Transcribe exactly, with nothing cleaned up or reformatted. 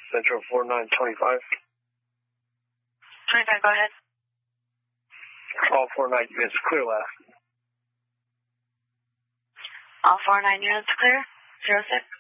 Central four nine twenty-five. twenty-five, go ahead. All four nine units clear last. All four nine units clear. Zero six.